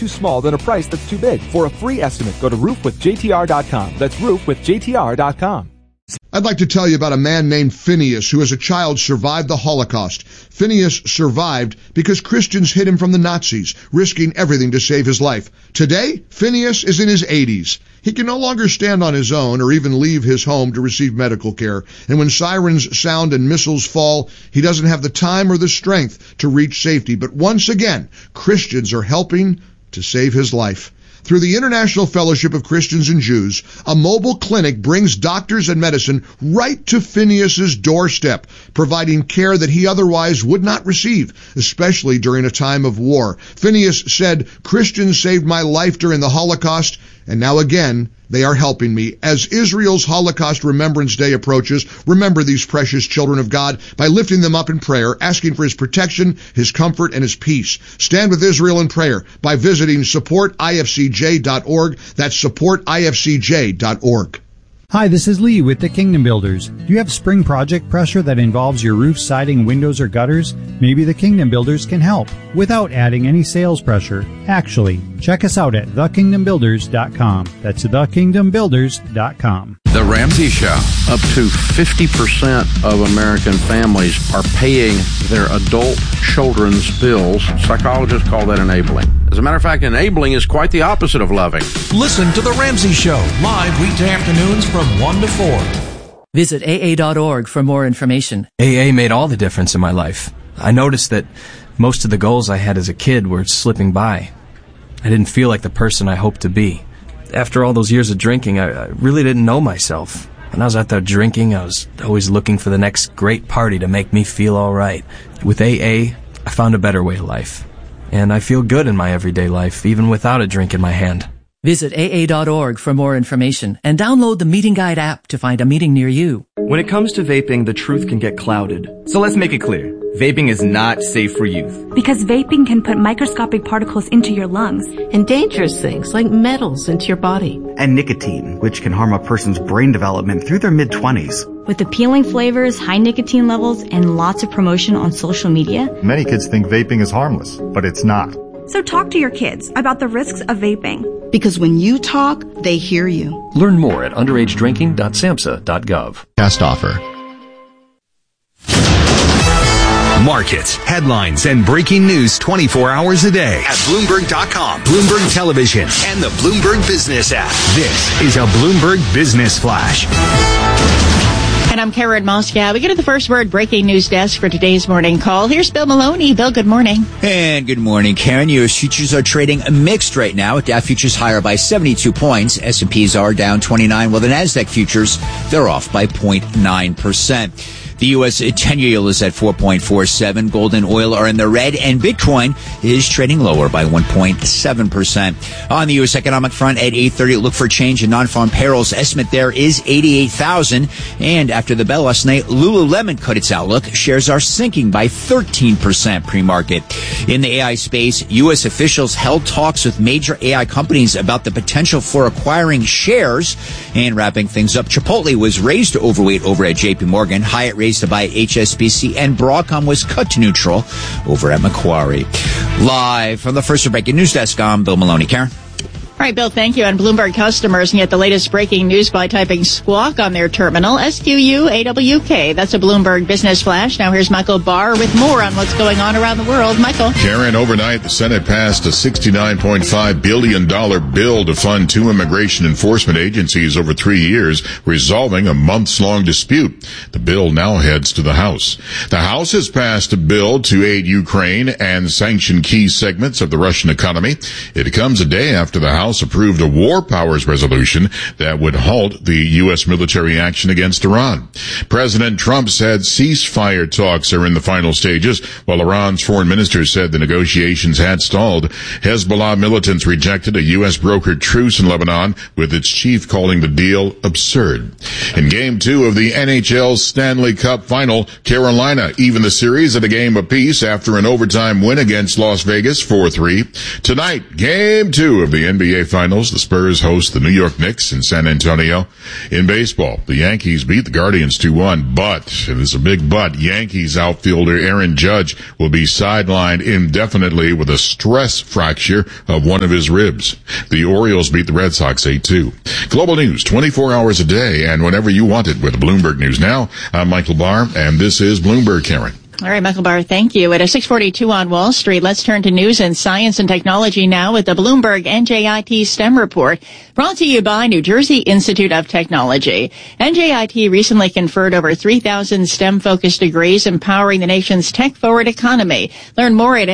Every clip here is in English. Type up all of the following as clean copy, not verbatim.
too small than a price that's too big. For a free estimate, go to roofwithjtr.com. That's roofwithjtr.com. I'd like to tell you about a man named Phineas who as a child survived the Holocaust. Phineas survived because Christians hid him from the Nazis, risking everything to save his life. Today, Phineas is in his 80s. He can no longer stand on his own or even leave his home to receive medical care. And when sirens sound and missiles fall, he doesn't have the time or the strength to reach safety. But once again, Christians are helping to save his life. Through the International Fellowship of Christians and Jews, a mobile clinic brings doctors and medicine right to Phineas's doorstep, providing care that he otherwise would not receive, especially during a time of war. Phineas said, "Christians saved my life during the Holocaust, and now again, they are helping me." As Israel's Holocaust Remembrance Day approaches, remember these precious children of God by lifting them up in prayer, asking for his protection, his comfort, and his peace. Stand with Israel in prayer by visiting supportifcj.org. That's supportifcj.org. Hi, this is Lee with the Kingdom Builders. Do you have spring project pressure that involves your roof, siding, windows, or gutters? Maybe the Kingdom Builders can help without adding any sales pressure. Actually, check us out at thekingdombuilders.com. That's thekingdombuilders.com. The Ramsey Show. Up to 50% of American families are paying their adult children's bills. Psychologists call that enabling. As a matter of fact, enabling is quite the opposite of loving. Listen to The Ramsey Show, live weekday afternoons from 1 to 4. Visit AA.org for more information. AA made all the difference in my life. I noticed that most of the goals I had as a kid were slipping by. I didn't feel like the person I hoped to be. After all those years of drinking, I really didn't know myself. When I was out there drinking, I was always looking for the next great party to make me feel all right. With AA, I found a better way of life. And I feel good in my everyday life, even without a drink in my hand. Visit AA.org for more information and download the Meeting Guide app to find a meeting near you. When it comes to vaping, the truth can get clouded. So let's make it clear. Vaping is not safe for youth. Because vaping can put microscopic particles into your lungs. And dangerous things like metals into your body. And nicotine, which can harm a person's brain development through their mid-20s. With appealing flavors, high nicotine levels, and lots of promotion on social media. Many kids think vaping is harmless, but it's not. So talk to your kids about the risks of vaping. Because when you talk, they hear you. Learn more at underagedrinking.samhsa.gov. Cast offer. Markets, headlines, and breaking news 24 hours a day at Bloomberg.com, Bloomberg Television, and the Bloomberg Business app. This is a Bloomberg Business Flash. And I'm Karen Moskow. We go to the First Word breaking news desk for today's morning call. Here's Bill Maloney. Bill, good morning. And good morning, Karen. U.S. futures are trading mixed right now. Dow futures higher by 72 points. S&Ps are down 29, while the NASDAQ futures, they're off by 0.9%. The U.S. 10-year yield is at 4.47. Gold and oil are in the red, and Bitcoin is trading lower by 1.7%. On the U.S. economic front at 8:30, look for change in non-farm payrolls. Estimate there is 88,000. And after the bell last night, Lululemon cut its outlook. Shares are sinking by 13% pre-market. In the AI space, U.S. officials held talks with major AI companies about the potential for acquiring shares. And wrapping things up, Chipotle was raised to overweight over at J.P. Morgan. Hyatt raised to buy HSBC, and Broadcom was cut to neutral over at Macquarie. Live from the First Word breaking news desk, I'm Bill Maloney. Karen? All right, Bill, thank you. And Bloomberg customers can get the latest breaking news by typing Squawk on their terminal, SQUAWK. That's a Bloomberg Business Flash. Now here's Michael Barr with more on what's going on around the world. Michael. Karen, overnight, the Senate passed a $69.5 billion bill to fund 2 immigration enforcement agencies over 3 years, resolving a months-long dispute. The bill now heads to the House. The House has passed a bill to aid Ukraine and sanction key segments of the Russian economy. It comes a day after the House approved a war powers resolution that would halt the U.S. military action against Iran. President Trump said ceasefire talks are in the final stages, while Iran's foreign minister said the negotiations had stalled. Hezbollah militants rejected a U.S.-brokered truce in Lebanon, with its chief calling the deal absurd. In Game 2 of the NHL Stanley Cup Final, Carolina evened the series at a game apiece after an overtime win against Las Vegas 4-3. Tonight, Game 2 of the NBA NBA Finals, the Spurs host the New York Knicks in San Antonio. In baseball, the Yankees beat the Guardians 2-1, but, and it's a big but, Yankees outfielder Aaron Judge will be sidelined indefinitely with a stress fracture of one of his ribs. The Orioles beat the Red Sox 8-2. Global news 24 hours a day and whenever you want it with Bloomberg News Now. I'm Michael Barr, and this is Bloomberg, Karen. All right, Michael Barr, thank you. At 6:42 on Wall Street, let's turn to news and science and technology now with the Bloomberg NJIT STEM report, brought to you by New Jersey Institute of Technology. NJIT recently conferred over 3,000 STEM-focused degrees empowering the nation's tech-forward economy. Learn more at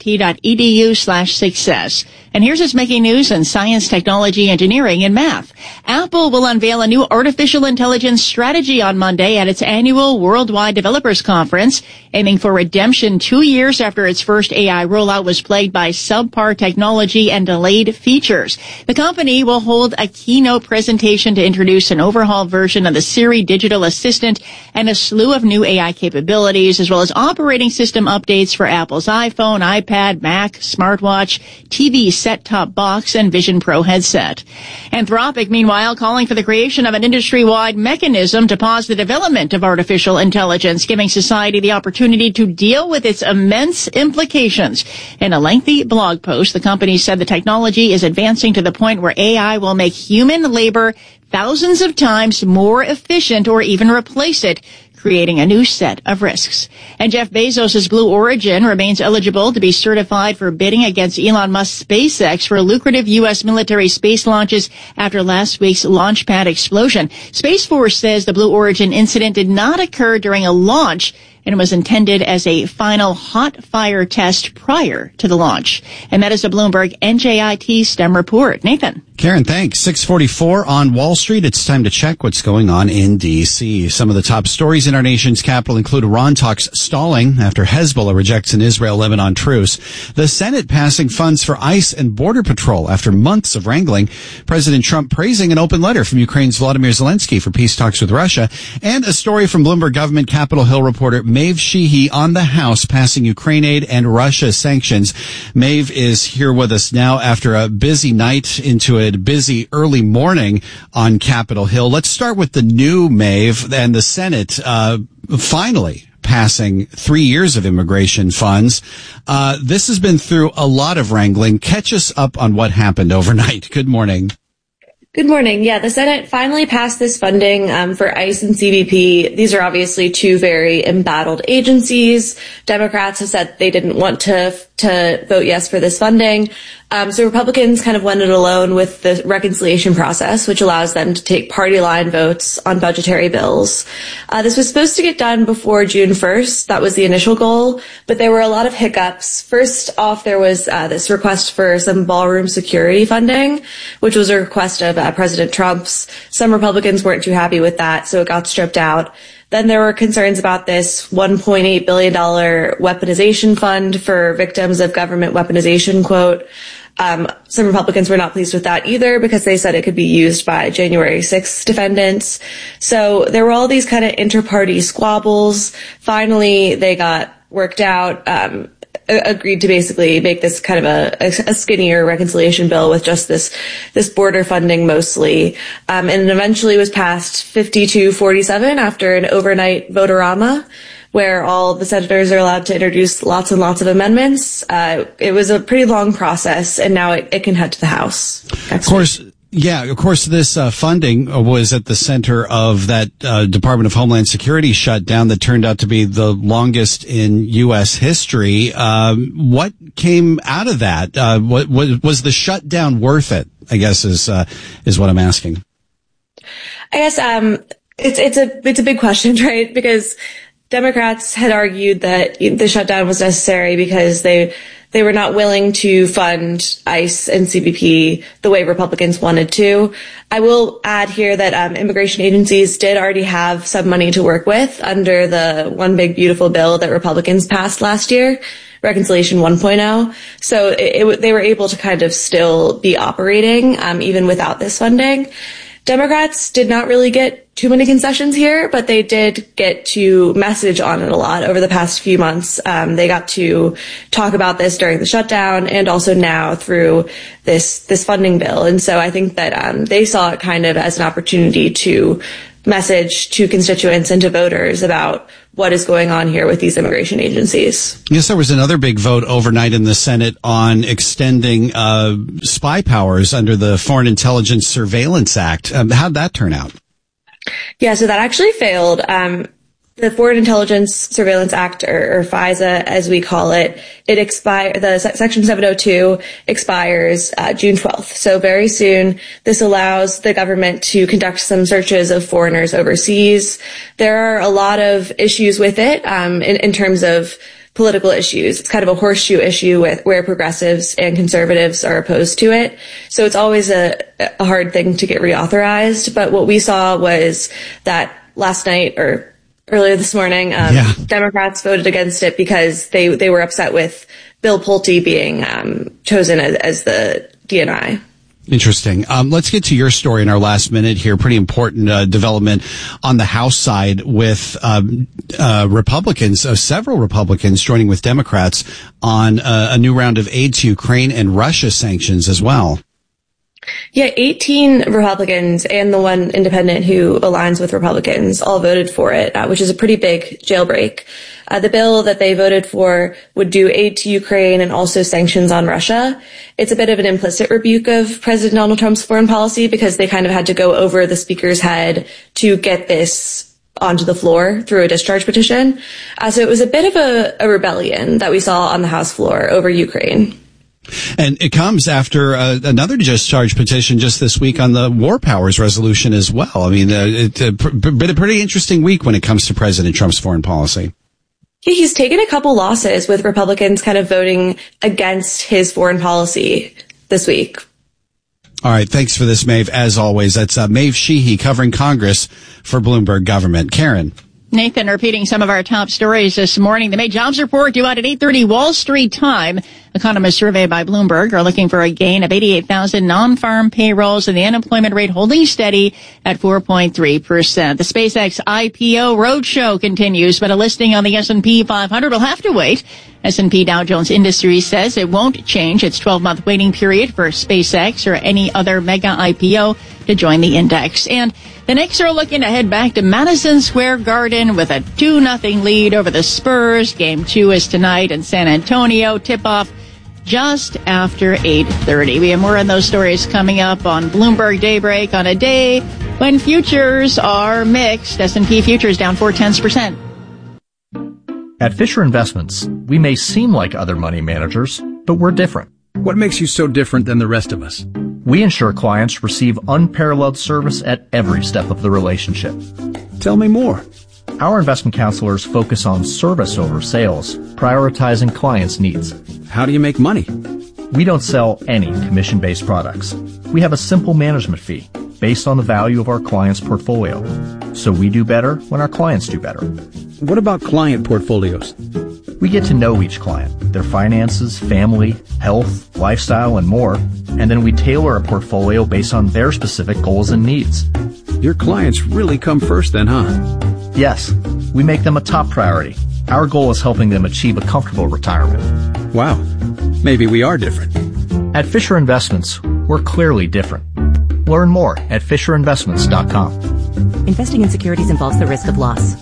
njit.edu/success. And here's what's making news in science, technology, engineering, and math. Apple will unveil a new artificial intelligence strategy on Monday at its annual Worldwide Developers Conference, aiming for redemption 2 years after its first AI rollout was plagued by subpar technology and delayed features. The company will hold a keynote presentation to introduce an overhauled version of the Siri digital assistant and a slew of new AI capabilities, as well as operating system updates for Apple's iPhone, iPad, Mac, smartwatch, TV set-top box, and Vision Pro headset. Anthropic, meanwhile, calling for the creation of an industry-wide mechanism to pause the development of artificial intelligence, giving society the opportunity to deal with its immense implications. In a lengthy blog post, the company said the technology is advancing to the point where AI will make human labor thousands of times more efficient or even replace it, creating a new set of risks. And Jeff Bezos' Blue Origin remains eligible to be certified for bidding against Elon Musk's SpaceX for lucrative U.S. military space launches after last week's launch pad explosion. Space Force says the Blue Origin incident did not occur during a launch and was intended as a final hot fire test prior to the launch. And that is the Bloomberg NJIT STEM report. Nathan. Karen, thanks. 6:44 on Wall Street. It's time to check what's going on in D.C. Some of the top stories in our nation's capital include Iran talks stalling after Hezbollah rejects an Israel-Lebanon truce, the Senate passing funds for ICE and Border Patrol after months of wrangling, President Trump praising an open letter from Ukraine's Volodymyr Zelensky for peace talks with Russia, and a story from Bloomberg government Capitol Hill reporter Maeve Sheehy on the House passing Ukraine aid and Russia sanctions. Maeve is here with us now after a busy night into a busy early morning on Capitol Hill. Let's start with the new, Maeve, and the Senate finally passing 3 years of immigration funds. This has been through a lot of wrangling. Catch us up on what happened overnight. Good morning. Good morning. Yeah, the Senate finally passed this funding for ICE and CBP. These are obviously two very embattled agencies. Democrats have said they didn't want to vote yes for this funding. So Republicans kind of went it alone with the reconciliation process, which allows them to take party line votes on budgetary bills. This was supposed to get done before June 1st. That was the initial goal, but there were a lot of hiccups. First off, there was this request for some ballroom security funding, which was a request of President Trump's. Some Republicans weren't too happy with that, so it got stripped out. Then there were concerns about this $1.8 billion weaponization fund for victims of government weaponization, quote. Some Republicans were not pleased with that either because they said it could be used by January 6th defendants. So there were all these kind of inter-party squabbles. Finally, they got worked out, agreed to basically make this kind of a skinnier reconciliation bill with just this border funding mostly. And it eventually was passed 52-47 after an overnight vote-a-rama, where all the senators are allowed to introduce lots and lots of amendments. It was a pretty long process, and now it can head to the House. Of course. Yeah, of course, this funding was at the center of that Department of Homeland Security shutdown that turned out to be the longest in U.S. history. What came out of that? Was the shutdown worth it? I guess is what I'm asking. I guess it's a big question, right? Because Democrats had argued that the shutdown was necessary because they were not willing to fund ICE and CBP the way Republicans wanted to. I will add here that immigration agencies did already have some money to work with under the One Big Beautiful Bill that Republicans passed last year, Reconciliation 1.0. So they were able to kind of still be operating even without this funding. Democrats did not really get too many concessions here, but they did get to message on it a lot over the past few months. They got to talk about this during the shutdown and also now through this funding bill. And so I think that they saw it kind of as an opportunity to message to constituents and to voters about what is going on here with these immigration agencies. Yes, there was another big vote overnight in the Senate on extending spy powers under the Foreign Intelligence Surveillance Act. How'd that turn out? Yeah, so that actually failed. The Foreign Intelligence Surveillance Act, or FISA, as we call it, Section 702 expires June 12th. So very soon, this allows the government to conduct some searches of foreigners overseas. There are a lot of issues with it in terms of political issues. It's kind of a horseshoe issue where progressives and conservatives are opposed to it. So it's always a hard thing to get reauthorized. But what we saw was that last night, or earlier this morning, Democrats voted against it because they were upset with Bill Pulte being chosen as the DNI. Interesting. Let's get to your story in our last minute here. Pretty important development on the House side with Republicans, several Republicans joining with Democrats on a new round of aid to Ukraine and Russia sanctions as well. Yeah, 18 Republicans and the one independent who aligns with Republicans all voted for it, which is a pretty big jailbreak. The bill that they voted for would do aid to Ukraine and also sanctions on Russia. It's a bit of an implicit rebuke of President Donald Trump's foreign policy because they kind of had to go over the speaker's head to get this onto the floor through a discharge petition. So it was a bit of a rebellion that we saw on the House floor over Ukraine. And it comes after another discharge petition just this week on the war powers resolution as well. I mean, it's been a pretty interesting week when it comes to President Trump's foreign policy. He's taken a couple losses with Republicans kind of voting against his foreign policy this week. All right. Thanks for this, Maeve. As always, that's Maeve Sheehy covering Congress for Bloomberg Government. Karen. Nathan repeating some of our top stories this morning. The May jobs report due out at 8:30 Wall Street time. Economists surveyed by Bloomberg are looking for a gain of 88,000 non-farm payrolls and the unemployment rate holding steady at 4.3%. The SpaceX IPO roadshow continues, but a listing on the S&P 500 will have to wait. S&P Dow Jones Industries says it won't change its 12-month waiting period for SpaceX or any other mega IPO to join the index. And the Knicks are looking to head back to Madison Square Garden with a 2-0 lead over the Spurs. Game 2 is tonight in San Antonio. Tip-off just after 8:30. We have more on those stories coming up on Bloomberg Daybreak on a day when futures are mixed. S&P futures down 0.4%. At Fisher Investments, we may seem like other money managers, but we're different. What makes you so different than the rest of us? We ensure clients receive unparalleled service at every step of the relationship. Tell me more. Our investment counselors focus on service over sales, prioritizing clients' needs. How do you make money? We don't sell any commission-based products. We have a simple management fee based on the value of our client's portfolio. So we do better when our clients do better. What about client portfolios? We get to know each client, their finances, family, health, lifestyle, and more, and then we tailor a portfolio based on their specific goals and needs. Your clients really come first then, huh? Yes, we make them a top priority. Our goal is helping them achieve a comfortable retirement. Wow, maybe we are different. At Fisher Investments, we're clearly different. Learn more at FisherInvestments.com. Investing in securities involves the risk of loss.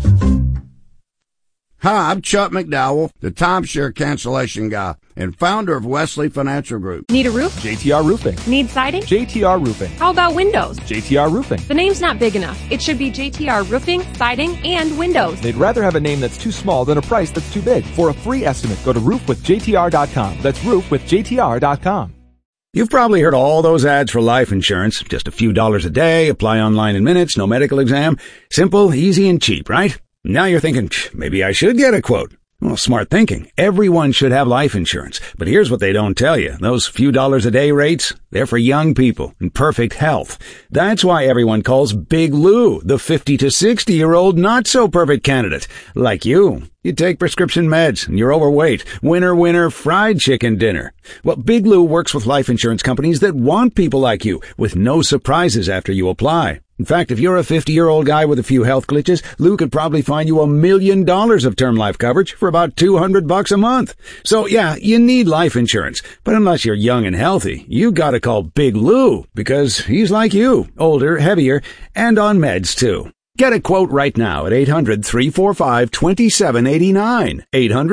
Hi, I'm Chuck McDowell, the timeshare cancellation guy and founder of Wesley Financial Group. Need a roof? JTR Roofing. Need siding? JTR Roofing. How about windows? JTR Roofing. The name's not big enough. It should be JTR Roofing, Siding, and Windows. They'd rather have a name that's too small than a price that's too big. For a free estimate, go to roofwithjtr.com. That's roofwithjtr.com. You've probably heard all those ads for life insurance. Just a few dollars a day, apply online in minutes, no medical exam. Simple, easy, and cheap, right? Now you're thinking, maybe I should get a quote. Well, smart thinking. Everyone should have life insurance. But here's what they don't tell you. Those few dollars a day rates, they're for young people in perfect health. That's why everyone calls Big Lou the 50 to 60-year-old not-so-perfect candidate. Like you. You take prescription meds and you're overweight. Winner, fried chicken dinner. Well, Big Lou works with life insurance companies that want people like you with no surprises after you apply. In fact, if you're a 50-year-old guy with a few health glitches, Lou could probably find you $1 million of term life coverage for about $200 a month. So yeah, you need life insurance. But unless you're young and healthy, you gotta call Big Lou because he's like you, older, heavier, and on meds too. Get a quote right now at 800-345-2789.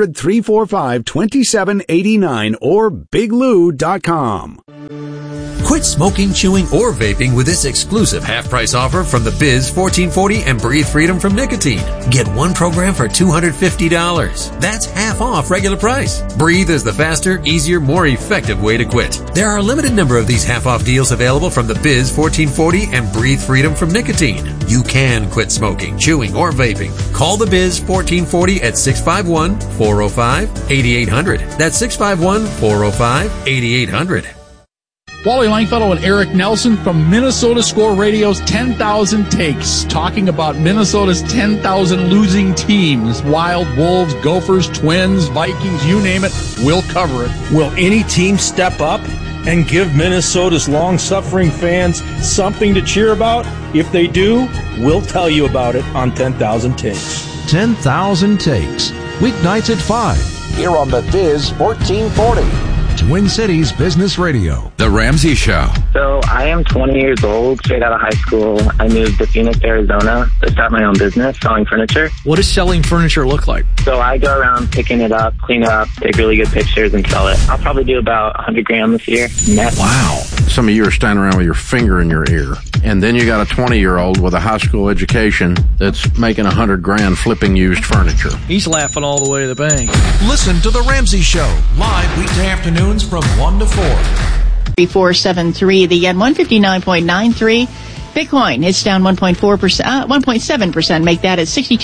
800-345-2789 or biglou.com. Quit smoking, chewing, or vaping with this exclusive half-price offer from the Biz 1440 and Breathe Freedom from Nicotine. Get one program for $250. That's half off regular price. Breathe is the faster, easier, more effective way to quit. There are a limited number of these half-off deals available from the Biz 1440 and Breathe Freedom from Nicotine. You can quit smoking, chewing, or vaping. Call the Biz 1440 at 651-405-8800. That's 651-405-8800. Wally Langfellow and Eric Nelson from Minnesota Score Radio's 10,000 Takes, talking about Minnesota's 10,000 losing teams. Wild, Wolves, Gophers, Twins, Vikings, you name it, we'll cover it. Will any team step up and give Minnesota's long-suffering fans something to cheer about? If they do, we'll tell you about it on 10,000 Takes. 10,000 Takes, weeknights at 5. Here on the Biz 1440. Twin Cities Business Radio. The Ramsey Show. So I am 20 years old, straight out of high school. I moved to Phoenix, Arizona to start my own business, selling furniture. What does selling furniture look like? So I go around picking it up, clean it up, take really good pictures, and sell it. I'll probably do about 100 grand this year net. Wow. Some of you are standing around with your finger in your ear. And then you got a 20-year-old with a high school education that's making 100 grand flipping used furniture. He's laughing all the way to the bank. Listen to The Ramsey Show, live weekday afternoons from 1 to 4. 3473, the yen 159.93. Bitcoin, it's down 1.7%. Make that at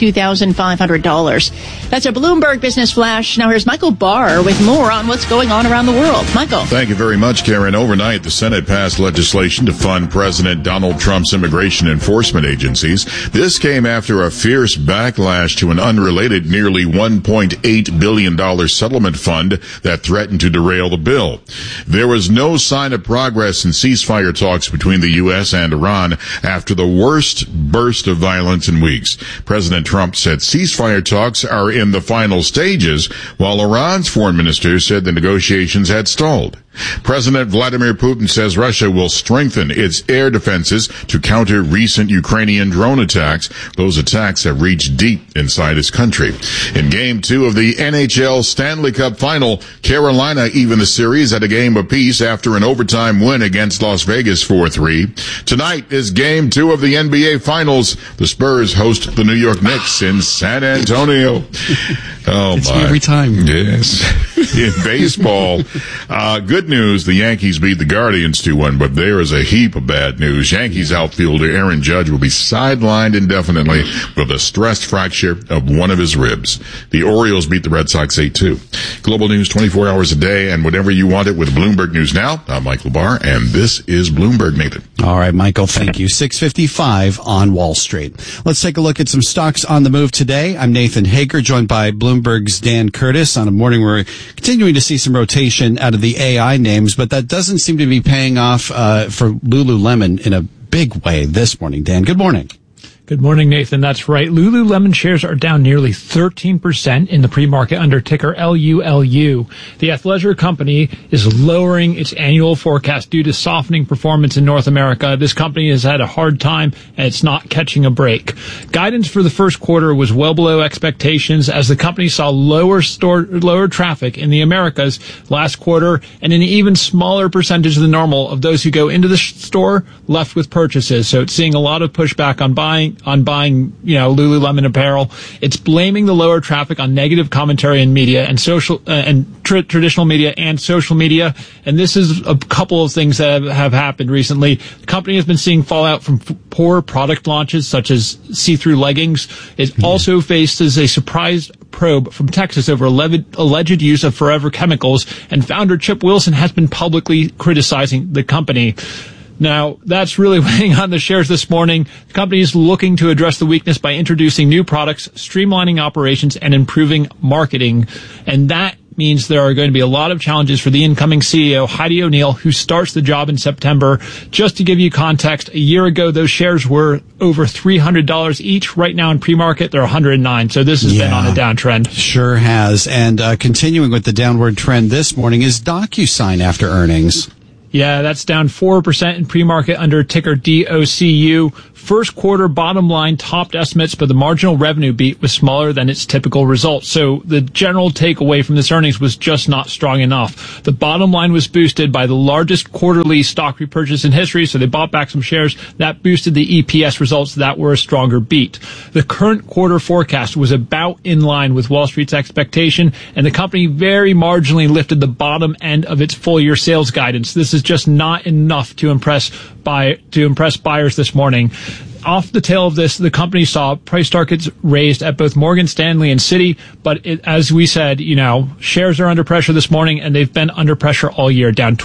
$62,500. That's a Bloomberg Business Flash. Now here's Michael Barr with more on what's going on around the world. Michael. Thank you very much, Karen. Overnight, the Senate passed legislation to fund President Donald Trump's immigration enforcement agencies. This came after a fierce backlash to an unrelated nearly $1.8 billion settlement fund that threatened to derail the bill. There was no sign of progress in ceasefire talks between the U.S. and Iran after the worst burst of violence in weeks. President Trump said ceasefire talks are in the final stages, while Iran's foreign minister said the negotiations had stalled. President Vladimir Putin says Russia will strengthen its air defenses to counter recent Ukrainian drone attacks. Those attacks have reached deep inside his country. In Game 2 of the NHL Stanley Cup Final, Carolina evened the series at a game apiece after an overtime win against Las Vegas 4-3. Tonight is Game 2 of the NBA Finals. The Spurs host the New York Knicks in San Antonio. Oh, it's my. Every time. Yes. In baseball, good news, the Yankees beat the Guardians 2-1, but there is a heap of bad news. Yankees outfielder Aaron Judge will be sidelined indefinitely with a stress fracture of one of his ribs. The Orioles beat the Red Sox 8-2. Global news 24 hours a day and whenever you want it with Bloomberg News Now. I'm Michael Barr, and this is Bloomberg, Nathan. All right, Michael, thank you. 6:55 on Wall Street. Let's take a look at some stocks on the move today. I'm Nathan Hager, joined by Bloomberg's Dan Curtis on a morning where we're continuing to see some rotation out of the AI names, but that doesn't seem to be paying off for Lululemon in a big way this morning. Dan, good morning. Good morning, Nathan. That's right. Lululemon shares are down nearly 13% in the pre-market under ticker LULU. The athleisure company is lowering its annual forecast due to softening performance in North America. This company has had a hard time, and it's not catching a break. Guidance for the first quarter was well below expectations as the company saw lower traffic in the Americas last quarter and an even smaller percentage than normal of those who go into the store left with purchases. So it's seeing a lot of pushback on buying buying Lululemon apparel. It's blaming the lower traffic on negative commentary in media and traditional media and social media. And this is a couple of things that have happened recently. The company has been seeing fallout from poor product launches, such as see-through leggings. It also faces a surprise probe from Texas over alleged use of forever chemicals, and founder Chip Wilson has been publicly criticizing the company. Now, that's really weighing on the shares this morning. The company is looking to address the weakness by introducing new products, streamlining operations, and improving marketing. And that means there are going to be a lot of challenges for the incoming CEO, Heidi O'Neill, who starts the job in September. Just to give you context, a year ago, those shares were over $300 each. Right now in pre-market, they're $109. So this has been on a downtrend. Sure has. And continuing with the downward trend this morning is DocuSign after earnings. Yeah, that's down 4% in pre-market under ticker DOCU. First quarter bottom line topped estimates, but the marginal revenue beat was smaller than its typical results. So the general takeaway from this earnings was just not strong enough. The bottom line was boosted by the largest quarterly stock repurchase in history, so they bought back some shares. That boosted the EPS results that were a stronger beat. The current quarter forecast was about in line with Wall Street's expectation, and the company very marginally lifted the bottom end of its full-year sales guidance. This is just not enough to impress buyers this morning. Off the tail of this, the company saw price targets raised at both Morgan Stanley and Citi, but as we said, shares are under pressure this morning, and they've been under pressure all year, down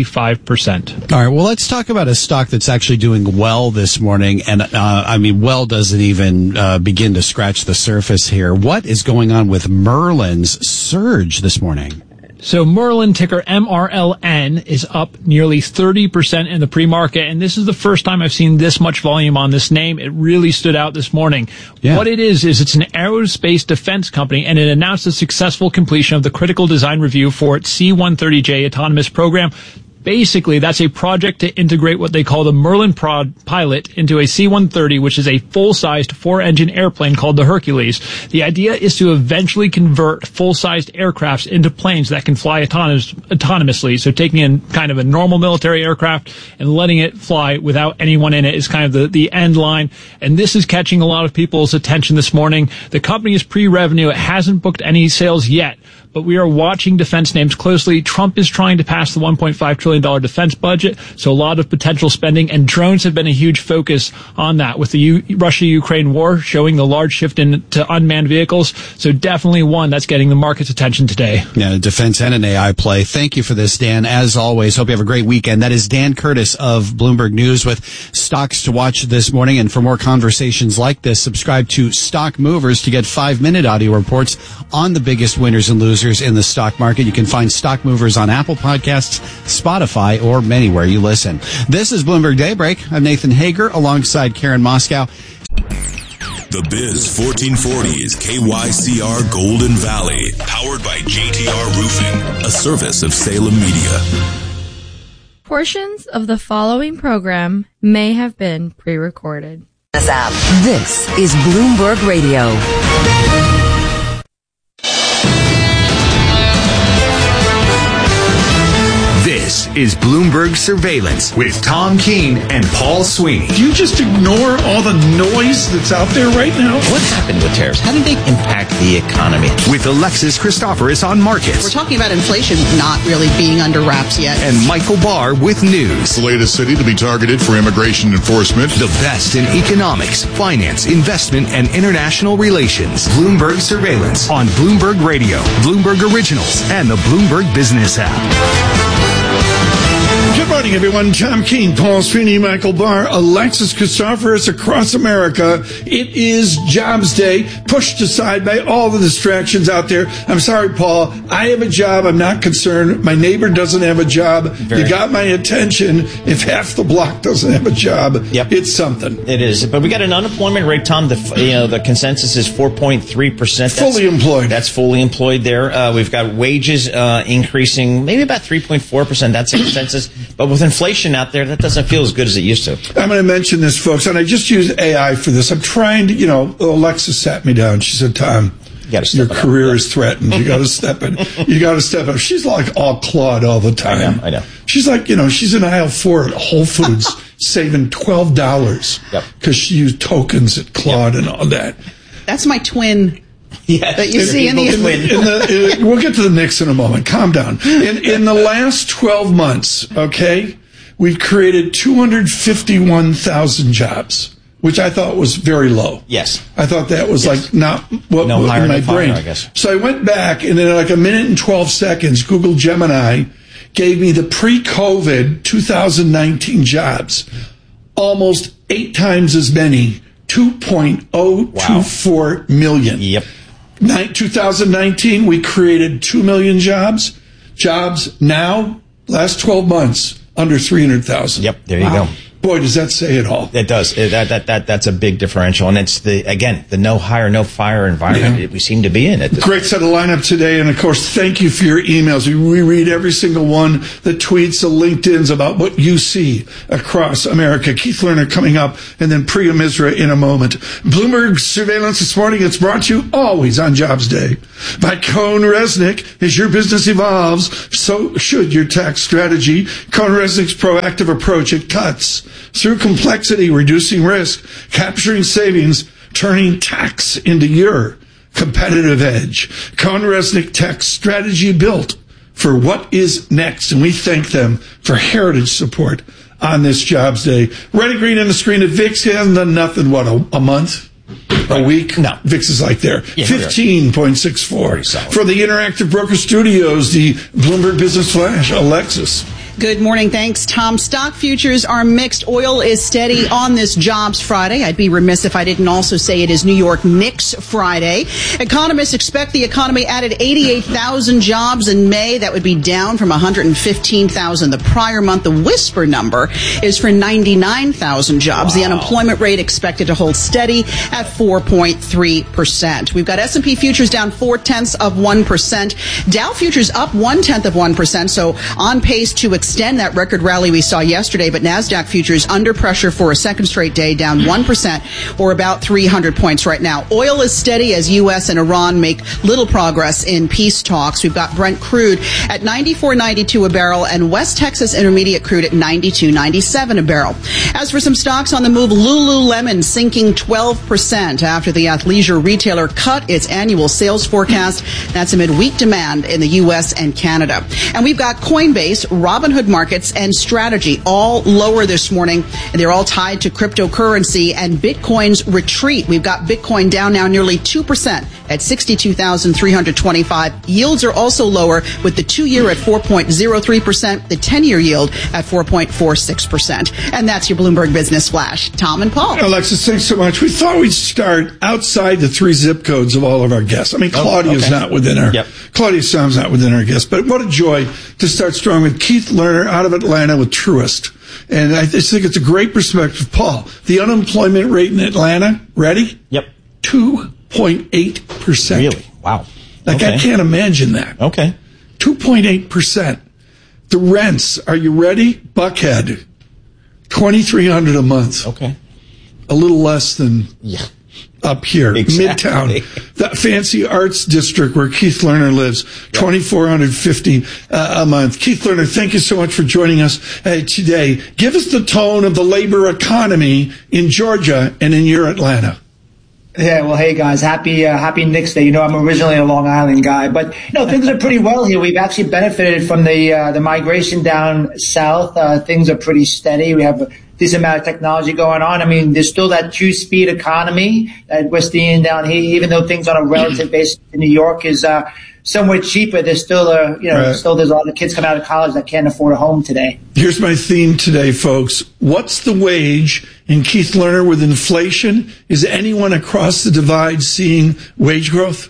25%. All right, well, let's talk about a stock that's actually doing well this morning, and well doesn't even begin to scratch the surface here. What is going on with Merlin's surge this morning? So Merlin, ticker MRLN, is up nearly 30% in the pre-market, and this is the first time I've seen this much volume on this name. It really stood out this morning. Yeah. What it is it's an aerospace defense company, and it announced the successful completion of the critical design review for its C-130J autonomous program. Basically, that's a project to integrate what they call the Merlin pilot into a C-130, which is a full-sized four-engine airplane called the Hercules. The idea is to eventually convert full-sized aircrafts into planes that can fly autonomously. So taking in kind of a normal military aircraft and letting it fly without anyone in it is kind of the end line. And this is catching a lot of people's attention this morning. The company is pre-revenue. It hasn't booked any sales yet, but we are watching defense names closely. Trump is trying to pass the $1.5 trillion defense budget, so a lot of potential spending, and drones have been a huge focus on that, with the Russia-Ukraine war showing the large shift into unmanned vehicles. So definitely one that's getting the market's attention today. Yeah, defense and an AI play. Thank you for this, Dan. As always, hope you have a great weekend. That is Dan Curtis of Bloomberg News with stocks to watch this morning. And for more conversations like this, subscribe to Stock Movers to get 5-minute audio reports on the biggest winners and losers in the stock market. You can find Stock Movers on Apple Podcasts, Spotify, or anywhere you listen. This is Bloomberg Daybreak. I'm Nathan Hager alongside Karen Moscow. The Biz 1440 is KYCR Golden Valley, powered by JTR Roofing, a service of Salem Media. Portions of the following program may have been pre-recorded. This is Bloomberg Radio. This is Bloomberg Surveillance with Tom Keene and Paul Sweeney. Do you just ignore all the noise that's out there right now? What happened with tariffs? How did they impact the economy? With Alexis Christoforous on markets. We're talking about inflation not really being under wraps yet. And Michael Barr with news. The latest city to be targeted for immigration enforcement. The best in economics, finance, investment, and international relations. Bloomberg Surveillance on Bloomberg Radio, Bloomberg Originals, and the Bloomberg Business app. Good morning, everyone. Tom Keene, Paul Sweeney, Michael Barr, Alexis Christoforous across America. It is Jobs Day, pushed aside by all the distractions out there. I'm sorry, Paul. I have a job. I'm not concerned. My neighbor doesn't have a job. You got my attention. If half the block doesn't have a job, it's something. It is. But we got an unemployment rate, Tom. The consensus is 4.3%. Fully employed. That's fully employed there. We've got wages increasing maybe about 3.4%. That's the consensus. But with inflation out there, that doesn't feel as good as it used to. I'm going to mention this, folks, and I just used AI for this. I'm trying to, Alexa sat me down. She said, Tom, your career is threatened. You got to step in. You got to step up. She's like all Claude all the time. I know. She's like, she's in aisle 4 at Whole Foods. saving $12 because she used tokens at Claude and all that. That's my twin. Yes. That you see in the we'll get to the Knicks in a moment. Calm down. In the last 12 months, okay, we've created 251,000 jobs, which I thought was very low. Yes. I thought that was like not what no in higher, my no brain. fire, I guess. So I went back, and in like a minute and 12 seconds, Google Gemini gave me the pre-COVID 2019 jobs, almost 8 times as many, 2.024 million. Yep. 2019, we created 2 million jobs. Jobs now, last 12 months, under 300,000. Yep, there you go. Boy, does that say it all. It does. That's a big differential. And it's the no hire, no fire environment we seem to be in at this Great set of lineup today. And of course, thank you for your emails. We read every single one, the tweets, the LinkedIn's about what you see across America. Keith Lerner coming up, and then Priya Misra in a moment. Bloomberg Surveillance this morning. It's brought to you always on Jobs Day by Cohn Resnick. As your business evolves, so should your tax strategy. Cohn Resnick's proactive approach, it cuts through complexity, reducing risk, capturing savings, turning tax into your competitive edge. Cohn Resnick tax strategy built for what is next. And we thank them for heritage support on this Jobs Day. Red and green on the screen at VIX. He hasn't done nothing, a month? A week? No. VIX is like there. 15.64. For the Interactive Broker Studios, the Bloomberg Business Flash, Alexis. Good morning. Thanks, Tom. Stock futures are mixed. Oil is steady on this Jobs Friday. I'd be remiss if I didn't also say it is New York Knicks Friday. Economists expect the economy added 88,000 jobs in May. That would be down from 115,000 the prior month. The whisper number is for 99,000 jobs. Wow. The unemployment rate expected to hold steady at 4.3%. We've got S&P futures down 0.4%. Dow futures up 0.1%. So on pace to extend that record rally we saw yesterday, but NASDAQ futures under pressure for a second straight day, down 1% or about 300 points right now. Oil is steady as U.S. and Iran make little progress in peace talks. We've got Brent crude at $94.92 a barrel and West Texas Intermediate crude at $92.97 a barrel. As for some stocks on the move, Lululemon sinking 12% after the athleisure retailer cut its annual sales forecast. That's amid weak demand in the U.S. and Canada. And we've got Coinbase, Robinhood Markets, and Strategy all lower this morning, and they're all tied to cryptocurrency and Bitcoin's retreat. We've got Bitcoin down now nearly 2% at 62,325. Yields are also lower, with the 2-year at 4.03%, the 10-year yield at 4.46%. And that's your Bloomberg Business Flash. Tom and Paul. Alexis, thanks so much. We thought we'd start outside the 3 zip codes of all of our guests. I mean, Claudia's not within our, Claudia Sound's not within our guests, but what a joy to start strong with Keith Lerner out of Atlanta with Truist. And I just think it's a great perspective. Paul, the unemployment rate in Atlanta, ready? Yep. 2.8%. Really? Wow. Like, I can't imagine that. Okay. 2.8%. The rents, are you ready? Buckhead, $2,300 a month. Okay. A little less than up here. Exactly. Midtown. That fancy arts district where Keith Lerner lives, $2,450 a month. Keith Lerner, thank you so much for joining us today. Give us the tone of the labor economy in Georgia and in your Atlanta. Yeah, well, hey guys, happy Knicks Day. You know, I'm originally a Long Island guy, but things are pretty well here. We've actually benefited from the migration down south. Things are pretty steady. We have a decent amount of technology going on. I mean, there's still that 2-speed economy that we're seeing down here, even though things on a relative basis in New York is somewhat cheaper. There's still still there's a lot of kids coming out of college that can't afford a home today. Here's my theme today, folks. What's the wage in Keith Lerner with inflation? Is anyone across the divide seeing wage growth?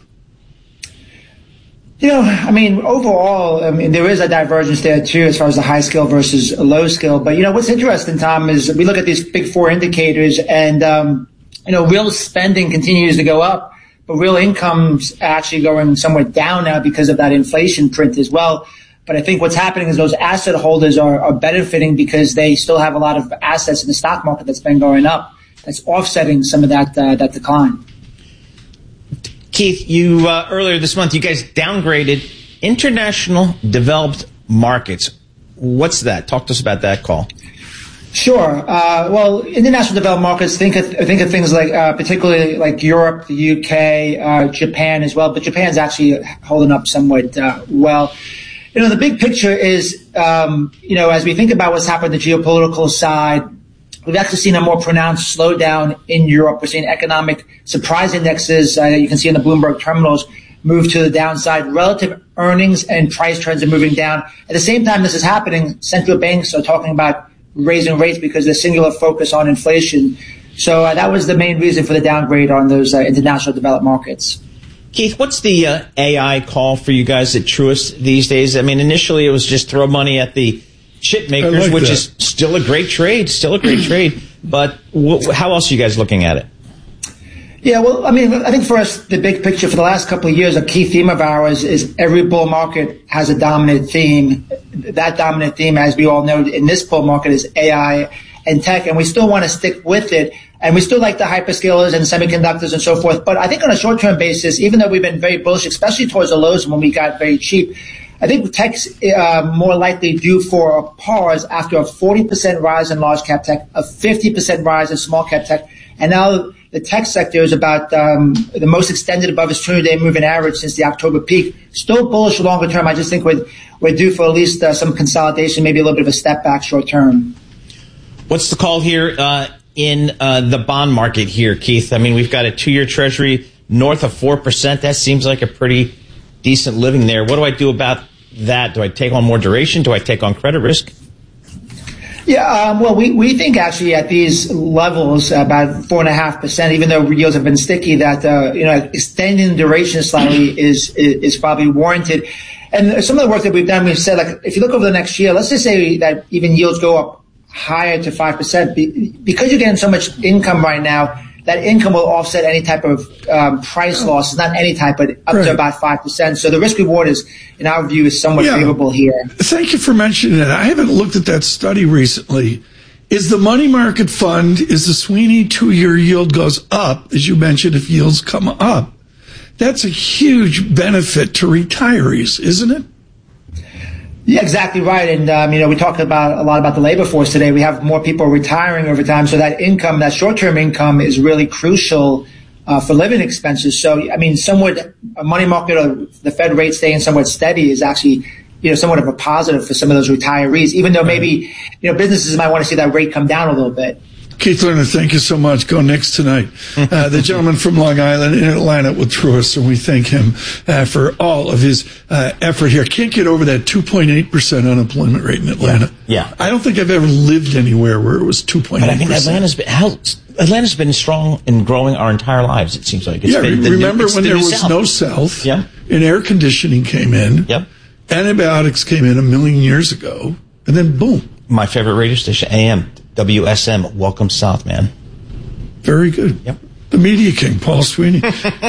Overall, there is a divergence there too, as far as the high skill versus low skill. But, what's interesting, Tom, is we look at these big 4 indicators and, real spending continues to go up, but real income's actually going somewhat down now because of that inflation print as well. But I think what's happening is those asset holders are benefiting because they still have a lot of assets in the stock market that's been going up. That's offsetting some of that decline. Keith, you earlier this month, you guys downgraded international developed markets. What's that? Talk to us about that call. Sure. Well, international developed markets, think of things like, particularly like Europe, the UK, Japan as well, but Japan's actually holding up somewhat, well. The big picture is, as we think about what's happened on the geopolitical side, we've actually seen a more pronounced slowdown in Europe. We're seeing economic surprise indexes, you can see in the Bloomberg terminals, move to the downside. Relative earnings and price trends are moving down. At the same time this is happening, central banks are talking about raising rates because there's singular focus on inflation. So that was the main reason for the downgrade on those international developed markets. Keith, what's the AI call for you guys at Truist these days? I mean, initially it was just throw money at the chip makers, which is still a great trade, But how else are you guys looking at it? Yeah, well, I mean, I think for us, the big picture for the last couple of years, a key theme of ours is every bull market has a dominant theme. That dominant theme, as we all know, in this bull market is AI and tech, and we still want to stick with it. And we still like the hyperscalers and semiconductors and so forth. But I think on a short-term basis, even though we've been very bullish, especially towards the lows when we got very cheap, I think tech's more likely due for a pause after a 40% rise in large cap tech, a 50% rise in small cap tech, and now the tech sector is about the most extended above its 200-day moving average since the October peak. Still bullish longer term. I just think we're due for at least some consolidation, maybe a little bit of a step back short term. What's the call here in the bond market here, Keith? I mean, we've got a 2-year Treasury north of 4%. That seems like a pretty decent living there. What do I do about that? Do I take on more duration? Do I take on credit risk? Yeah, well, we think actually at these levels, about 4.5%, even though yields have been sticky, that extending the duration slightly is probably warranted. And some of the work that we've done, we've said, like, if you look over the next year, let's just say that even yields go up higher to 5%, because you're getting so much income right now, that income will offset any type of price loss, not any type, but up to about 5%. So the risk reward is, in our view, is somewhat favorable here. Thank you for mentioning that. I haven't looked at that study recently. Is the money market fund, is the Sweeney 2-year yield goes up, as you mentioned, if yields come up, that's a huge benefit to retirees, isn't it? Yeah, exactly right. And, we talked a lot about the labor force today. We have more people retiring over time. So that income, that short-term income is really crucial for living expenses. So, I mean, somewhat a money market or the Fed rate staying somewhat steady is actually, somewhat of a positive for some of those retirees, even though maybe, businesses might want to see that rate come down a little bit. Keith Lerner, thank you so much. Go Knicks tonight. The gentleman from Long Island in Atlanta with Truist, and we thank him for all of his effort here. Can't get over that 2.8% unemployment rate in Atlanta. Yeah. I don't think I've ever lived anywhere where it was 2.8%. But I mean, Atlanta's been strong in growing our entire lives, it seems like. Remember when there was no South, and air conditioning came in, antibiotics came in 1 million years ago, and then boom. My favorite radio station, AM. WSM, welcome South, man. Very good. Yep. The media king, Paul Sweeney.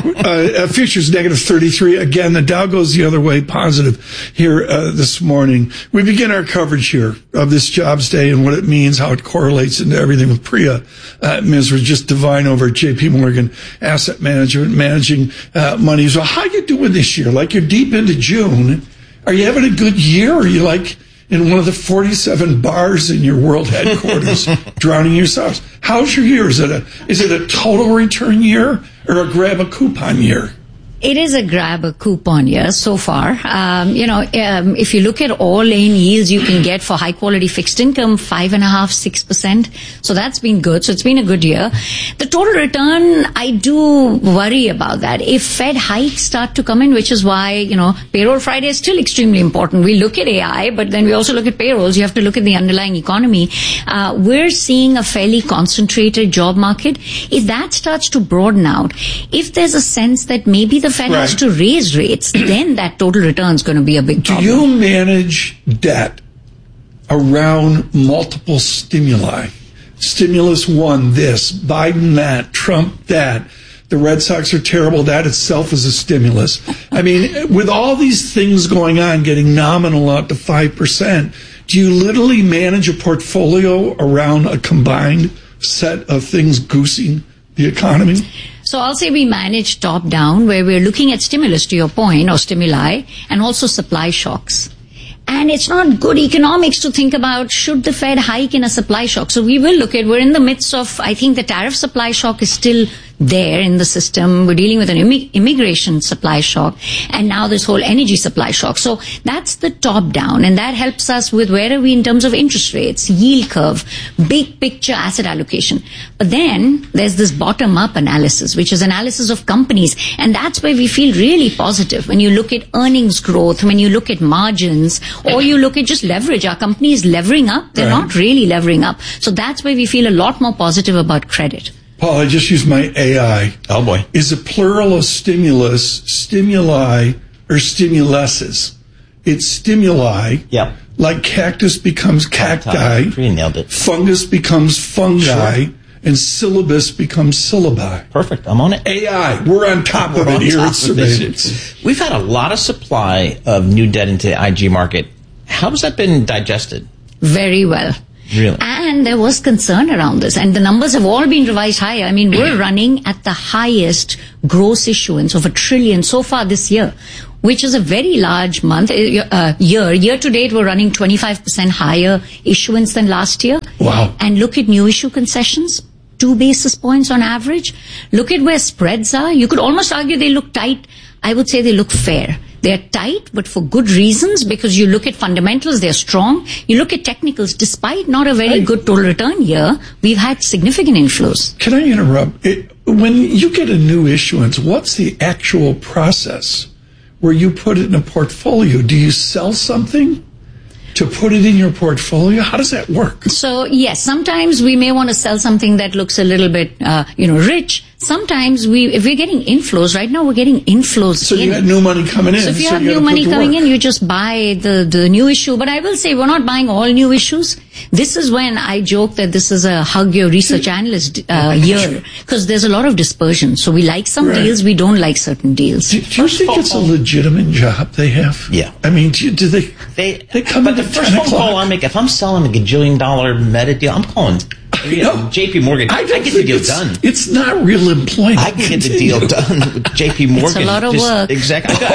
Futures negative 33. Again, the Dow goes the other way, positive here this morning. We begin our coverage here of this jobs day and what it means, how it correlates into everything with Priya Misra, just divine over at J.P. Morgan Asset Management, managing money. So how you doing this year? Like, you're deep into June. Are you having a good year? Or are you like in one of the 47 bars in your world headquarters, drowning yourselves? How's your year? Is it a total return year or a grab a coupon year? It is a grab a coupon year so far. If you look at all lane yields you can get for high quality fixed income, 5.5%, 6%. So that's been good. So it's been a good year. The total return, I do worry about that. If Fed hikes start to come in, which is why, payroll Friday is still extremely important. We look at AI, but then we also look at payrolls. You have to look at the underlying economy. We're seeing a fairly concentrated job market. If that starts to broaden out, if there's a sense that maybe the Fed has to raise rates, then that total return is going to be a big problem. Do you manage debt around multiple stimuli? Stimulus one, this, Biden that, Trump that, the Red Sox are terrible, that itself is a stimulus. I mean, with all these things going on, getting nominal out to 5%, do you literally manage a portfolio around a combined set of things goosing the economy? So I'll say we manage top down, where we're looking at stimulus, to your point, or stimuli, and also supply shocks. And it's not good economics to think about, should the Fed hike in a supply shock? So we will look at, we're in the midst of, I think the tariff supply shock is still there in the system. We're dealing with an immigration supply shock, and now this whole energy supply shock. So that's the top down, and that helps us with where are we in terms of interest rates, yield curve, big picture asset allocation. But then there's this bottom up analysis, which is analysis of companies, and that's where we feel really positive. When you look at earnings growth, when you look at margins, or you look at just leverage, our company is levering up, they're not really levering up. So that's where we feel a lot more positive about credit. Paul, I just used my AI. Oh, boy. Is a plural of stimulus, stimuli, or stimuluses? It's stimuli. Yeah. Like cactus becomes cacti. You nailed it. Fungus becomes fungi. Sure. And syllabus becomes syllabi. Perfect. I'm on it. AI. We're on top of it here at Surveillance. We've had a lot of supply of new debt into the IG market. How has that been digested? Very well. Really? And there was concern around this, and the numbers have all been revised higher. I mean, we're running at the highest gross issuance of $1 trillion so far this year, which is a very large year. Year to date, we're running 25% higher issuance than last year. Wow. And look at new issue concessions, 2 basis points on average. Look at where spreads are. You could almost argue they look tight. I would say they look fair. They're tight, but for good reasons, because you look at fundamentals, they're strong. You look at technicals, despite not a very good total return year, we've had significant inflows. Can I interrupt? When you get a new issuance, what's the actual process where you put it in a portfolio? Do you sell something to put it in your portfolio? How does that work? So, yes, sometimes we may want to sell something that looks a little bit, rich. Sometimes if we're getting inflows, right now we're getting inflows. So you got new money coming in. So if you have new money coming in, you just buy the new issue. But I will say we're not buying all new issues. This is when I joke that this is a hug your research analyst year, because there's a lot of dispersion. So we like some deals, we don't like certain deals. Do you think it's a legitimate job they have? Yeah. I mean, do they come But the first phone call I make, if I'm selling a $1 gajillion Meta deal, I'm calling JP Morgan. I get the deal done. It's not real employment. I can get the deal done with JP Morgan. It's a lot of work. Exactly. I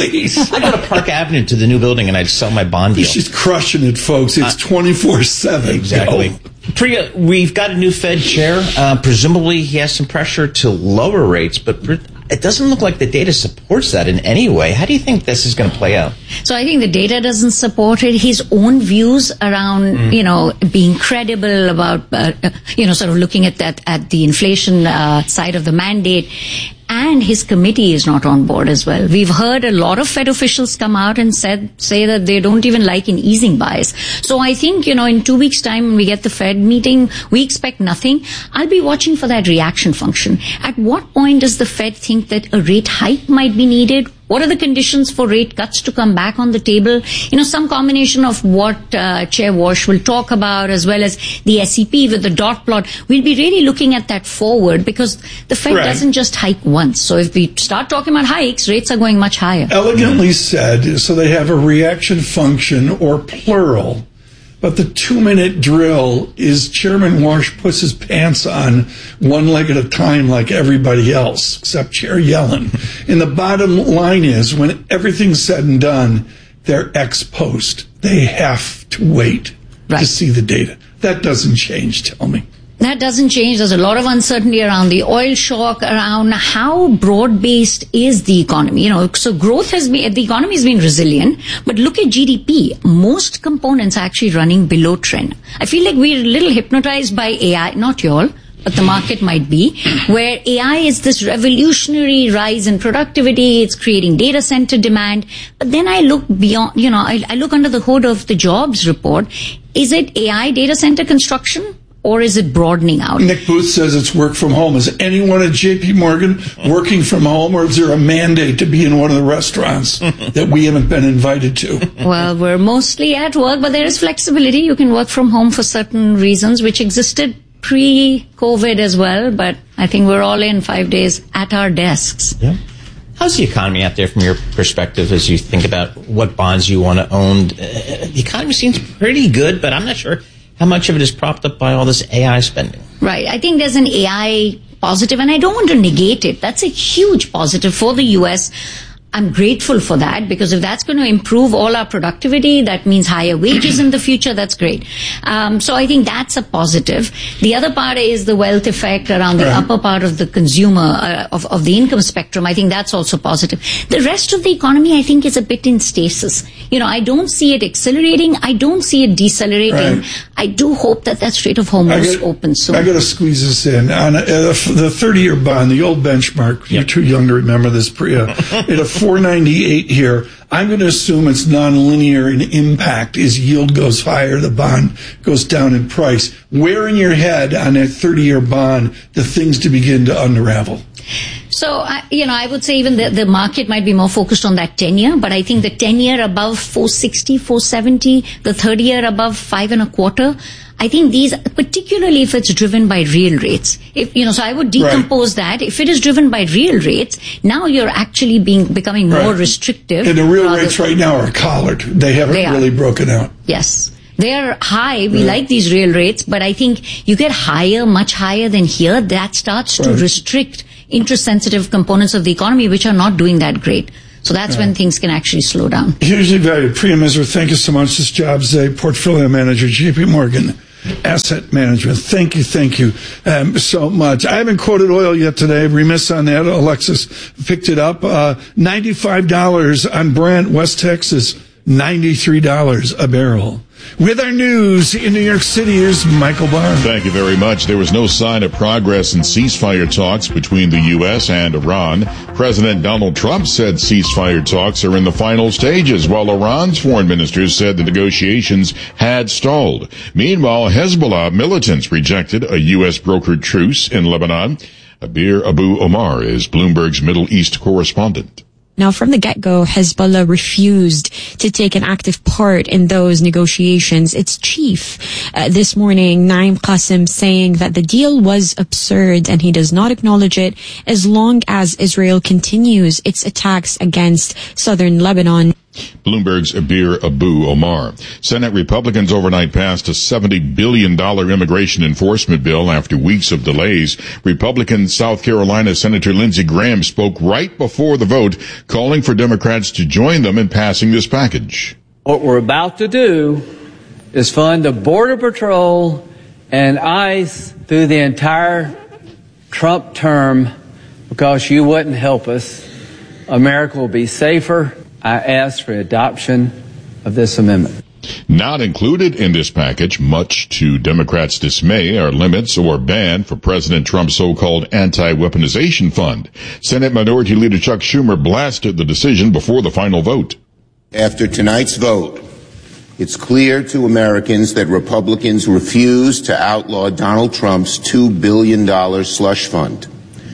go to Park Avenue to the new building and I'd sell my bond deal. She's crushing it, folks. It's 24/7. Exactly. Priya, we've got a new Fed chair. Presumably he has some pressure to lower rates, but it doesn't look like the data supports that in any way. How do you think this is going to play out? So I think the data doesn't support it. His own views around, being credible about, sort of looking at that, at the inflation side of the mandate. And his committee is not on board as well. We've heard a lot of Fed officials come out and say that they don't even like an easing bias. So I think, in 2 weeks' time when we get the Fed meeting, we expect nothing. I'll be watching for that reaction function. At what point does the Fed think that a rate hike might be needed? What are the conditions for rate cuts to come back on the table? Some combination of what Chair Walsh will talk about, as well as the SEP with the dot plot. We'll be really looking at that forward, because the Fed doesn't just hike once. So if we start talking about hikes, rates are going much higher. Elegantly said. So they have a reaction function, or plural. But the 2-minute drill is Chairman Walsh puts his pants on one leg at a time like everybody else, except Chair Yellen. And the bottom line is, when everything's said and done, they're ex post. They have to wait to see the data. That doesn't change, tell me. That doesn't change. There's a lot of uncertainty around the oil shock, around how broad-based is the economy. So the economy has been resilient, but look at GDP. Most components are actually running below trend. I feel like we're a little hypnotized by AI, not y'all, but the market might be, where AI is this revolutionary rise in productivity. It's creating data center demand. But then I look beyond, I look under the hood of the jobs report. Is it AI data center construction? Or is it broadening out? Nick Booth says it's work from home. Is anyone at JP Morgan working from home, or is there a mandate to be in one of the restaurants that we haven't been invited to? Well, we're mostly at work, but there is flexibility. You can work from home for certain reasons, which existed pre-COVID as well. But I think we're all in 5 days at our desks. Yeah. How's the economy out there from your perspective as you think about what bonds you want to own? The economy seems pretty good, but I'm not sure how much of it is propped up by all this AI spending. Right. I think there's an AI positive, and I don't want to negate it. That's a huge positive for the U.S. I'm grateful for that, because if that's going to improve all our productivity, that means higher wages in the future. That's great. So I think that's a positive. The other part is the wealth effect around the upper part of the consumer, of the income spectrum. I think that's also positive. The rest of the economy, I think, is a bit in stasis. I don't see it accelerating. I don't see it decelerating. Right. I do hope that Strait of Hormuz opens soon. I got to squeeze this in. On the 30-year bond, the old benchmark, you're too young to remember this, Priya, at a 498 here. I'm going to assume it's nonlinear in impact. As yield goes higher, the bond goes down in price. Where in your head on that 30-year bond the things to begin to unravel? So, I would say even the market might be more focused on that 10-year, but I think the 10-year above 460, 470, the 30-year above 5.25, I think these, particularly if it's driven by real rates, so I would decompose that. If it is driven by real rates, now you're actually becoming more restrictive. And the real rates right now are collared. They haven't really broken out. Yes. They're high. We like these real rates, but I think you get higher, much higher than here. That starts to restrict interest-sensitive components of the economy, which are not doing that great. So that's when things can actually slow down. Hugely valued. Priya Misra, thank you so much. This Jobs Day, Portfolio Manager, JP Morgan Asset Management. Thank you so much. I haven't quoted oil yet today. Remiss on that. Alexis picked it up. $95 on Brent, West Texas, $93 a barrel. With our news in New York City, here's Michael Barr. Thank you very much. There was no sign of progress in ceasefire talks between the U.S. and Iran. President Donald Trump said ceasefire talks are in the final stages, while Iran's foreign minister said the negotiations had stalled. Meanwhile, Hezbollah militants rejected a U.S.-brokered truce in Lebanon. Abir Abu Omar is Bloomberg's Middle East correspondent. Now, from the get-go, Hezbollah refused to take an active part in those negotiations. Its chief this morning, Naim Qassem, saying that the deal was absurd and he does not acknowledge it as long as Israel continues its attacks against southern Lebanon. Bloomberg's Abir Abu Omar. Senate Republicans overnight passed a $70 billion immigration enforcement bill after weeks of delays. Republican South Carolina Senator Lindsey Graham spoke right before the vote, calling for Democrats to join them in passing this package. What we're about to do is fund the Border Patrol and ICE through the entire Trump term because you wouldn't help us. America will be safer. I ask for adoption of this amendment. Not included in this package, much to Democrats' dismay, are limits or ban for President Trump's so-called anti-weaponization fund. Senate Minority Leader Chuck Schumer blasted the decision before the final vote. After tonight's vote, it's clear to Americans that Republicans refuse to outlaw Donald Trump's $2 billion slush fund.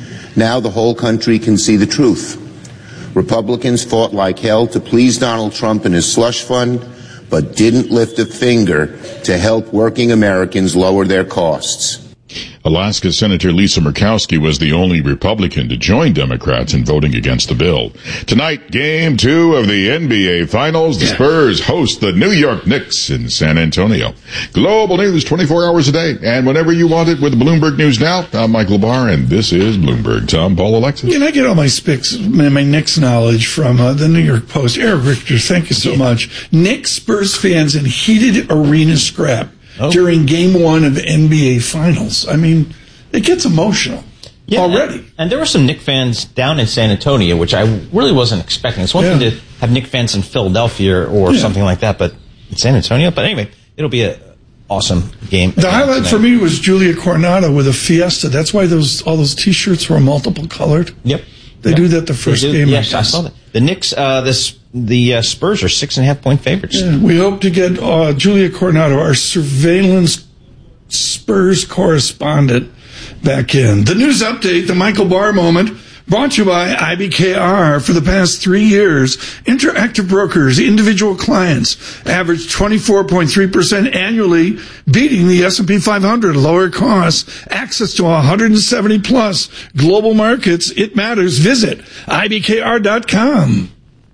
Now the whole country can see the truth. Republicans fought like hell to please Donald Trump and his slush fund, but didn't lift a finger to help working Americans lower their costs. Alaska Senator Lisa Murkowski was the only Republican to join Democrats in voting against the bill. Tonight, Game 2 of the NBA Finals. The Spurs host the New York Knicks in San Antonio. Global news 24 hours a day, and whenever you want it with Bloomberg News Now. I'm Michael Barr, and this is Bloomberg. Tom, Paul, Alexis. Can I get all my Knicks knowledge from the New York Post? Eric Richter, thank you so much. Knicks Spurs fans in heated arena scrap during Game 1 of the NBA Finals. I mean, it gets emotional already. And there were some Knicks fans down in San Antonio, which I really wasn't expecting. It's one thing to have Knicks fans in Philadelphia or something like that, but in San Antonio. But anyway, it'll be an awesome game. The highlight for me was Julia Coronado with a fiesta. That's why all those T-shirts were multiple colored. Yep. They do that the first game. Yes, I saw that. The Knicks, the Spurs are 6.5-point favorites. Yeah, we hope to get Julia Coronado, our surveillance Spurs correspondent, back in. The news update, the Michael Barr moment, brought to you by IBKR. For the past 3 years, Interactive Brokers, individual clients, averaged 24.3% annually, beating the S&P 500. Lower costs, access to 170-plus global markets. It matters. Visit IBKR.com.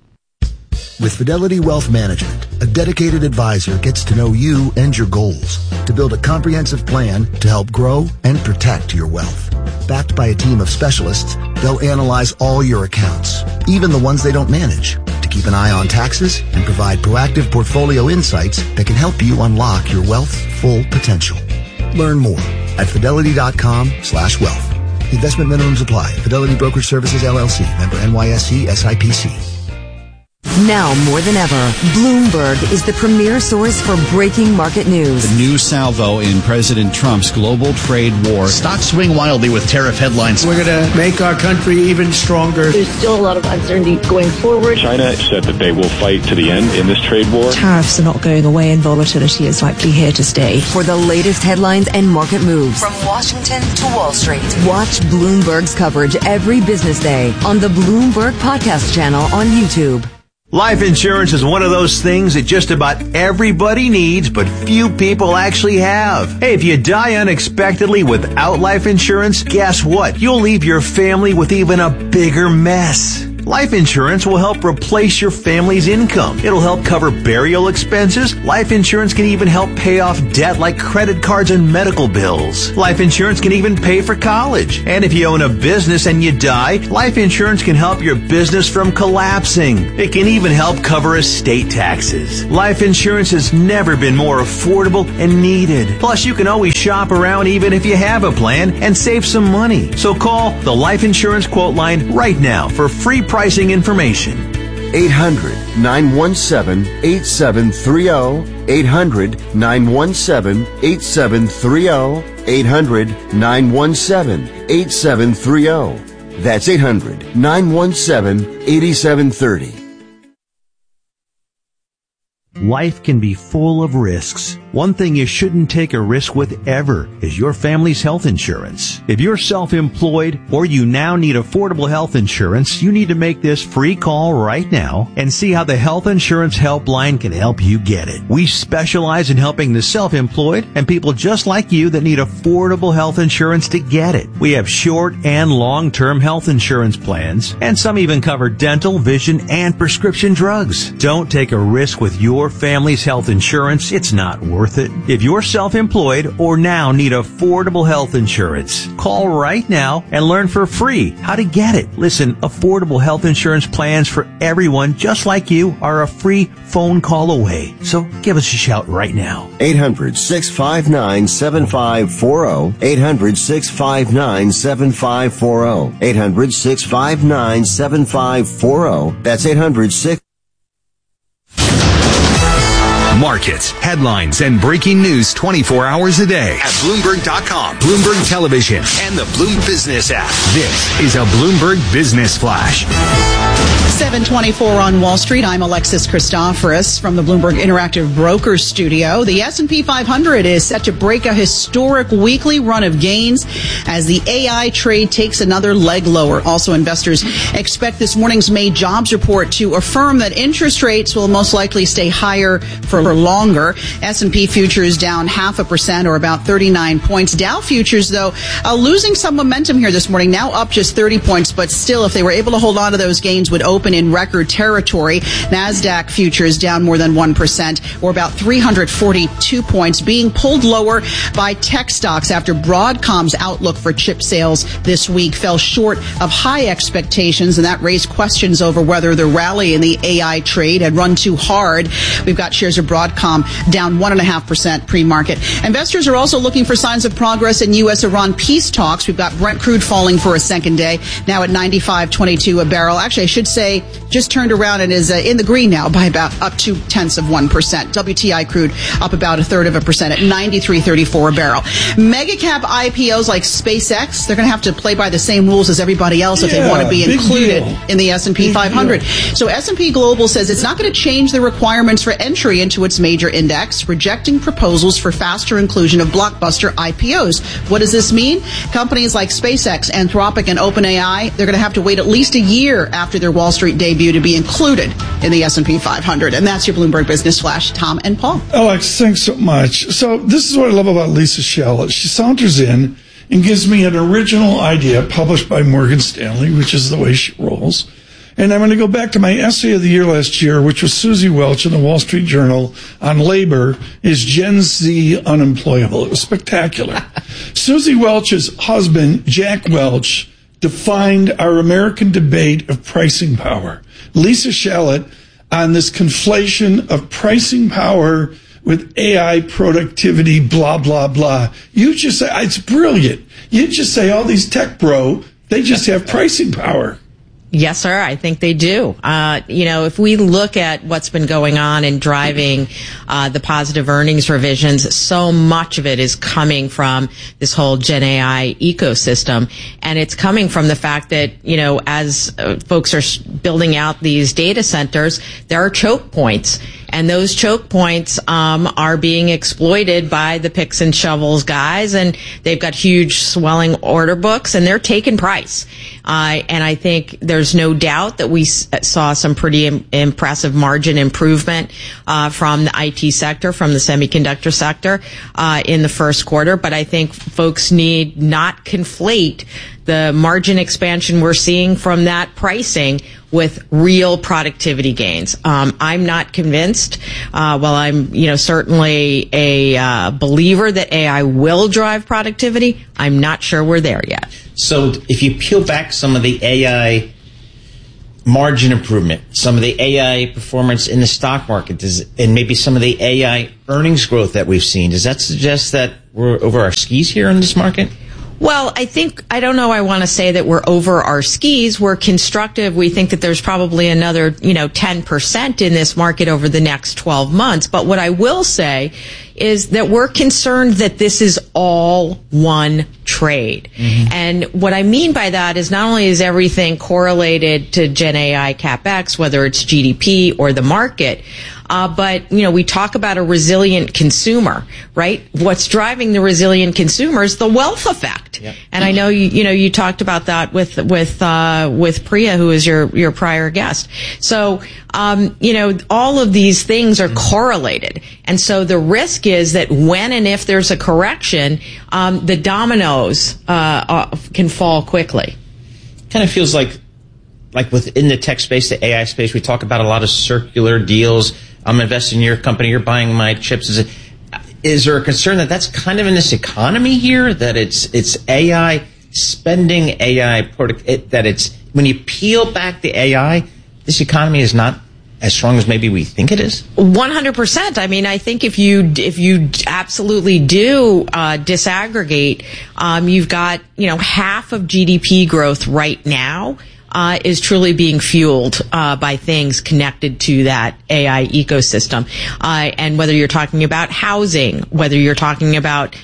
With Fidelity Wealth Management, a dedicated advisor gets to know you and your goals to build a comprehensive plan to help grow and protect your wealth. Backed by a team of specialists, They'll analyze all your accounts, even the ones they don't manage, to keep an eye on taxes and provide proactive portfolio insights that can help you unlock your wealth's full potential. Learn more at Fidelity.com/wealth. Investment minimums apply. Fidelity Brokerage Services, LLC. Member NYSE SIPC. Now more than ever, Bloomberg is the premier source for breaking market news. The new salvo in President Trump's global trade war. Stocks swing wildly with tariff headlines. We're going to make our country even stronger. There's still a lot of uncertainty going forward. China said that they will fight to the end in this trade war. Tariffs are not going away and volatility is likely here to stay. For the latest headlines and market moves from Washington to Wall Street, watch Bloomberg's coverage every business day on the Bloomberg Podcast channel on YouTube. Life insurance is one of those things that just about everybody needs, but few people actually have. Hey, if you die unexpectedly without life insurance, guess what? You'll leave your family with even a bigger mess. Life insurance will help replace your family's income. It'll help cover burial expenses. Life insurance can even help pay off debt like credit cards and medical bills. Life insurance can even pay for college. And if you own a business and you die, life insurance can help your business from collapsing. It can even help cover estate taxes. Life insurance has never been more affordable and needed. Plus, you can always shop around even if you have a plan and save some money. So call the Life Insurance Quote Line right now for free pricing information. 800-917-8730. 800-917-8730. 800-917-8730. That's 800-917-8730. Life can be full of risks. One thing you shouldn't take a risk with ever is your family's health insurance. If you're self-employed or you now need affordable health insurance, you need to make this free call right now and see how the Health Insurance Helpline can help you get it. We specialize in helping the self-employed and people just like you that need affordable health insurance to get it. We have short and long-term health insurance plans, and some even cover dental, vision, and prescription drugs. Don't take a risk with your family's health insurance. It's not worth it. If you're self-employed or now need affordable health insurance, call right now and learn for free how to get it. Listen, affordable health insurance plans for everyone just like you are a free phone call away. So give us a shout right now. 800-659-7540. 800-659-7540. 800-659-7540. That's 800-6. Markets, headlines, and breaking news 24 hours a day at Bloomberg.com, Bloomberg Television, and the Bloom Business app. This is a Bloomberg Business Flash. 7:24 on Wall Street. I'm Alexis Christoforous from the Bloomberg Interactive Brokers Studio. The S&P 500 is set to break a historic weekly run of gains as the AI trade takes another leg lower. Also, investors expect this morning's May jobs report to affirm that interest rates will most likely stay higher for longer. S&P futures down 0.5% or about 39 points. Dow futures, though, losing some momentum here this morning, now up just 30 points, but still, if they were able to hold on to those gains, would open in record territory. NASDAQ futures down more than 1% or about 342 points, being pulled lower by tech stocks after Broadcom's outlook for chip sales this week fell short of high expectations, and that raised questions over whether the rally in the AI trade had run too hard. We've got shares of Broadcom down 1.5% pre-market. Investors are also looking for signs of progress in U.S.-Iran peace talks. We've got Brent crude falling for a second day, now at $95.22 a barrel. Actually, I should say just turned around and is in the green now by about up 0.2%. WTI crude up about 1/3% at $93.34 a barrel. Mega cap IPOs like SpaceX, they're going to have to play by the same rules as everybody else if they want to be included in the S&P 500. So S&P Global says it's not going to change the requirements for entry into its major index, rejecting proposals for faster inclusion of blockbuster IPOs. What does this mean? Companies like SpaceX, Anthropic, and OpenAI, they're going to have to wait at least a year after their Wall Street debut to be included in the S&P 500. And that's your Bloomberg Business Flash. Tom and Paul. Alex, thanks so much. So this is what I love about Lisa Shell. She saunters in and gives me an original idea published by Morgan Stanley, which is the way she rolls. And I'm going to go back to my essay of the year last year, which was Susie Welch in the Wall Street Journal on labor. Is Gen Z unemployable? It was spectacular. Susie Welch's husband, Jack Welch, defined our American debate of pricing power. Lisa Shallot on this conflation of pricing power with AI productivity, blah, blah, blah. You just say, it's brilliant. You just say all these tech bro, they just have pricing power. Yes, sir. I think they do. If we look at what's been going on and driving the positive earnings revisions, so much of it is coming from this whole Gen AI ecosystem. And it's coming from the fact that, as folks are building out these data centers, there are choke points. And those choke points are being exploited by the picks and shovels guys, and they've got huge swelling order books, and they're taking price. And I think there's no doubt that we saw some pretty impressive margin improvement from the IT sector, from the semiconductor sector in the first quarter. But I think folks need not conflate the margin expansion we're seeing from that pricing with real productivity gains. I'm not convinced. While I'm, certainly a believer that AI will drive productivity, I'm not sure we're there yet. So if you peel back some of the AI margin improvement, some of the AI performance in the stock market, and maybe some of the AI earnings growth that we've seen, does that suggest that we're over our skis here in this market? Well, I don't know I want to say that we're over our skis. We're constructive. We think that there's probably another, 10% in this market over the next 12 months. But what I will say is that we're concerned that this is all one trade. Mm-hmm. And what I mean by that is not only is everything correlated to Gen AI CapEx, whether it's GDP or the market, but, we talk about a resilient consumer, right? What's driving the resilient consumer is the wealth effect. Yep. And I know you talked about that with Priya, who is your prior guest. So, all of these things are correlated. And so the risk is that when and if there's a correction, the dominoes, can fall quickly. Kind of feels like within the tech space, the AI space, we talk about a lot of circular deals. I'm investing in your company, you're buying my chips. Is there a concern that that's kind of in this economy here, that it's AI spending, AI product, that it's, when you peel back the AI, this economy is not as strong as maybe we think it is? 100%. I mean, I think if you absolutely do disaggregate, you've got, half of GDP growth right now is truly being fueled by things connected to that AI ecosystem. And whether you're talking about housing, whether you're talking about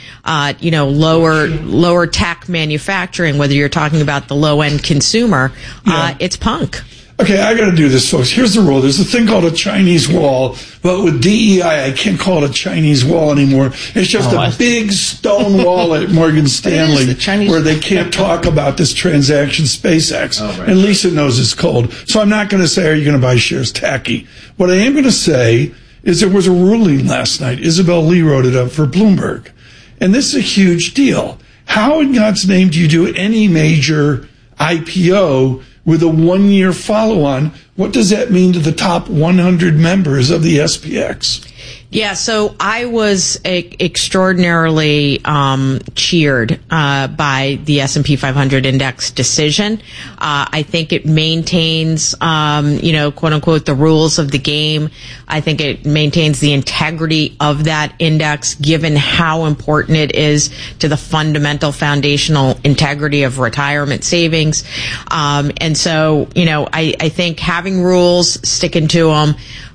lower tech manufacturing, whether you're talking about the low end consumer, it's punk. Okay, I got to do this, folks. Here's the rule. There's a thing called a Chinese wall, but with DEI, I can't call it a Chinese wall anymore. It's just a big stone wall at Morgan Stanley where they can't talk about this transaction, SpaceX. Oh, right. And Lisa knows it's cold. So I'm not going to say, are you going to buy shares? Tacky. What I am going to say is there was a ruling last night. Isabel Lee wrote it up for Bloomberg. And this is a huge deal. How in God's name do you do any major IPO with a 1-year follow-on? What does that mean to the top 100 members of the SPX? Yeah, so I was extraordinarily cheered by the S&P 500 index decision. I think it maintains, quote unquote, the rules of the game. I think it maintains the integrity of that index, given how important it is to the fundamental foundational integrity of retirement savings. And so, I think having rules, sticking to them,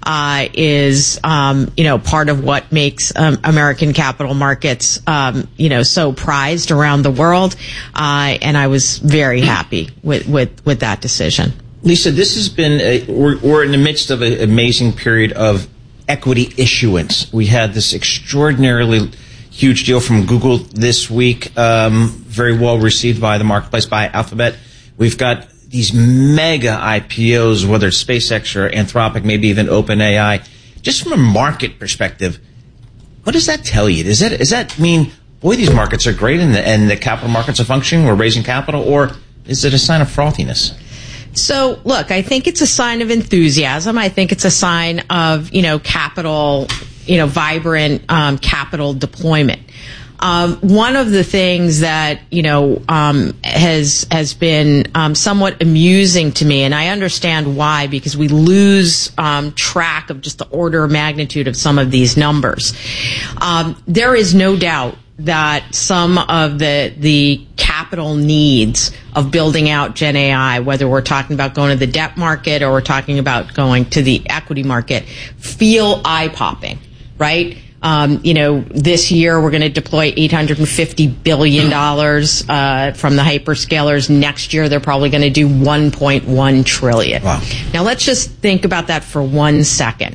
is, part of what makes American capital markets, so prized around the world. And I was very happy with that decision. Lisa, this has been we're in the midst of an amazing period of equity issuance. We had this extraordinarily huge deal from Google this week, very well received by the marketplace, by Alphabet. We've got these mega IPOs, whether it's SpaceX or Anthropic, maybe even OpenAI. Just from a market perspective, what does that tell you? Does that mean, boy, these markets are great and the capital markets are functioning, we're raising capital, or is it a sign of frothiness? So, look, I think it's a sign of enthusiasm. I think it's a sign of, capital, vibrant capital deployment. One of the things that, has been somewhat amusing to me, and I understand why, because we lose track of just the order of magnitude of some of these numbers. There is no doubt that some of the capital needs of building out Gen AI, whether we're talking about going to the debt market or we're talking about going to the equity market, feel eye-popping, right? This year we're going to deploy $850 billion from the hyperscalers. Next year they're probably going to do $1.1 trillion. Wow. Now let's just think about that for 1 second.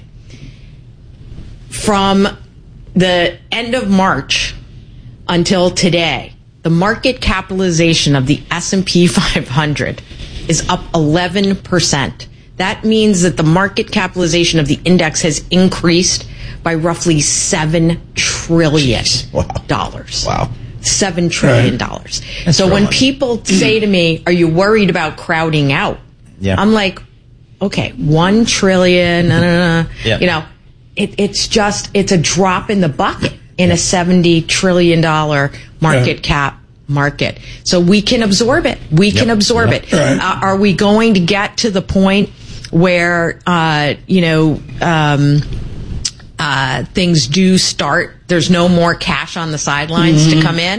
From the end of March until today, the market capitalization of the S&P 500 is up 11%. That means that the market capitalization of the index has increased by roughly $7 trillion. Wow. $7 trillion. Right. So when people say to me, are you worried about crowding out? Yeah. I'm like, okay, 1 trillion, Yeah. It's a drop in the bucket in a $70 trillion market cap market. So we can absorb it. We can absorb it. Right. Are we going to get to the point where, things do start, there's no more cash on the sidelines to come in?